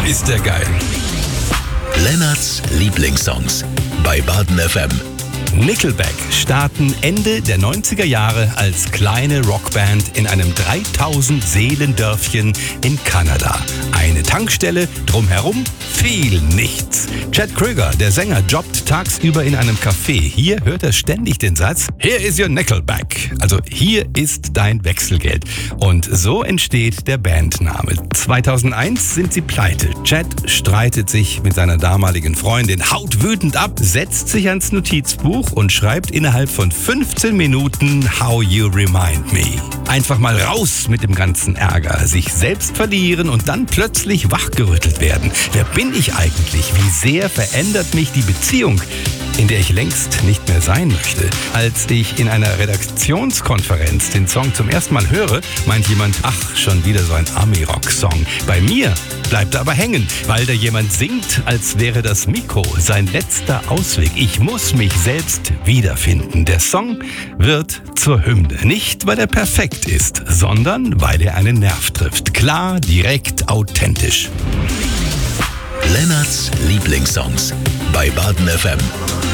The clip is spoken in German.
ist der geil. Lennarts Lieblingssongs bei Baden FM. Nickelback starten Ende der 90er Jahre als kleine Rockband in einem 3000-Seelen-Dörfchen in Kanada. Eine Tankstelle, drumherum viel nichts. Chad Kroeger, der Sänger, jobbt tagsüber in einem Café. Hier hört er ständig den Satz, "Here is your Nickelback." Also hier ist dein Wechselgeld. Und so entsteht der Bandname. 2001 sind sie pleite. Chad streitet sich mit seiner damaligen Freundin, haut wütend ab, setzt sich ans Notizbuch und schreibt innerhalb von 15 Minuten How You Remind Me. Einfach mal raus mit dem ganzen Ärger, sich selbst verlieren und dann plötzlich wachgerüttelt werden. Wer bin ich eigentlich? Wie sehr verändert mich die Beziehung, in der ich längst nicht mehr sein möchte? Als ich in einer Redaktionskonferenz den Song zum ersten Mal höre, meint jemand, ach, schon wieder so ein Ami-Rock-Song. Bei mir bleibt er aber hängen, weil da jemand singt, als wäre das Mikro sein letzter Ausweg. Ich muss mich selbst wiederfinden. Der Song wird zur Hymne. Nicht, weil er perfekt ist, sondern weil er einen Nerv trifft. Klar, direkt, authentisch. Lennarts Lieblingssongs bei Baden FM.